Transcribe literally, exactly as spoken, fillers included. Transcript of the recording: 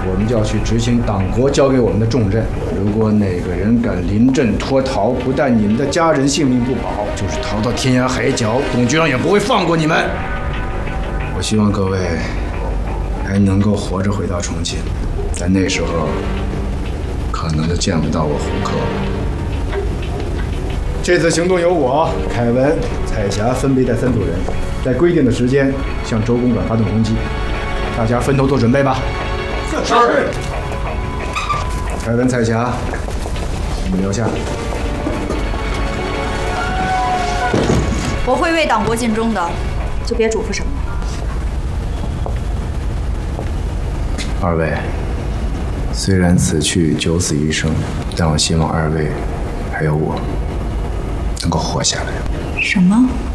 我们就要去执行党国交给我们的重任。如果哪个人敢临阵脱逃，不但你们的家人性命不保，就是逃到天涯海角，董局长也不会放过你们。我希望各位还能够活着回到重庆，在那时候，可能就见不到我胡克了。这次行动由我、凯文、彩霞分别带三组人，在规定的时间向周公馆发动攻击。大家分头做准备吧。是。凯文、彩霞，你们留下。 我会为党国尽忠的，就别嘱咐什么。 二位，虽然此去九死一生，但我希望二位还有我能够活下来。 什么？